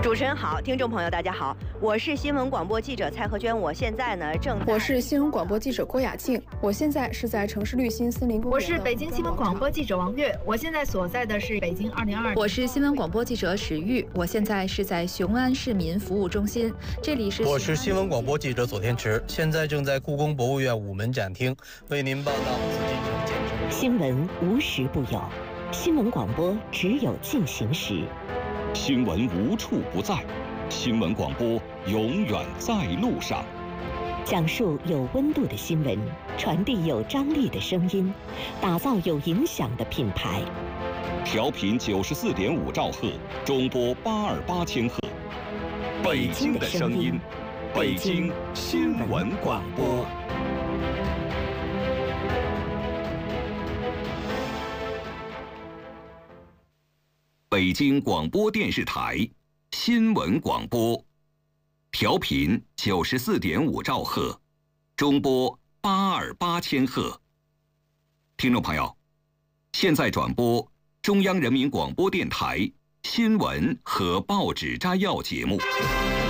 主持人好，听众朋友大家好，我是新闻广播记者蔡和娟，我现在呢正在。 我是新闻广播记者郭雅静，我现在是在城市绿心森林公园。 我是北京新闻广播记者王悦，我现在所在的是北京202。 我是新闻广播记者史玉，我现在是在雄安市民服务中心，这里是。 我是新闻广播记者左天池，现在正在故宫博物院午门展厅为您报道紫禁城建筑。 新闻无时不有，新闻广播只有进行时。 新闻无处不在，新闻广播永远在路上。 讲述有温度的新闻，传递有张力的声音，打造有影响的品牌。 调频94.5兆赫，中波828千赫。北京的声音，北京新闻广播。北京广播电视台新闻广播，调频94.5兆赫，中波828千赫。听众朋友，现在转播中央人民广播电台新闻和报纸摘要节目。